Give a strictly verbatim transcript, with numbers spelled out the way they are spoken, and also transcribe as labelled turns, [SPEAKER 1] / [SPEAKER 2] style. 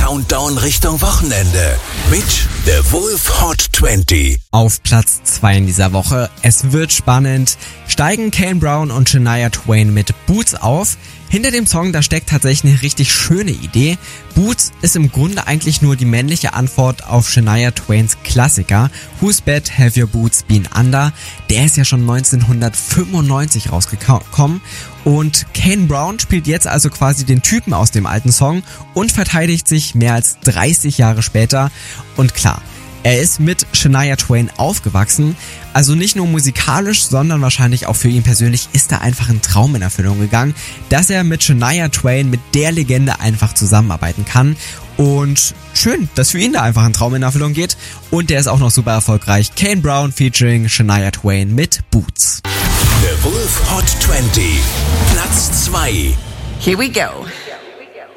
[SPEAKER 1] Countdown Richtung Wochenende mit The Wolf Hot zwanzig.
[SPEAKER 2] Auf Platz zwei in dieser Woche. Es wird spannend. Steigen Kane Brown und Shania Twain mit Boots auf. Hinter dem Song, da steckt tatsächlich eine richtig schöne Idee. Boots ist im Grunde eigentlich nur die männliche Antwort auf Shania Twains Klassiker Whose Bed Have Your Boots Been Under? Der ist ja schon neunzehnhundertfünfundneunzig rausgekommen und Kane Brown spielt jetzt also quasi den Typen aus dem alten Song und verteidigt sich mehr als dreißig Jahre später. Und klar, er ist mit Shania Twain aufgewachsen, also nicht nur musikalisch, sondern wahrscheinlich auch für ihn persönlich ist da einfach ein Traum in Erfüllung gegangen, dass er mit Shania Twain, mit der Legende einfach zusammenarbeiten kann. Und schön, dass für ihn da einfach ein Traum in Erfüllung geht und der ist auch noch super erfolgreich. Kane Brown featuring Shania Twain mit Boots.
[SPEAKER 1] The Wolf Hot zwanzig, Platz zwei.
[SPEAKER 3] Here we go.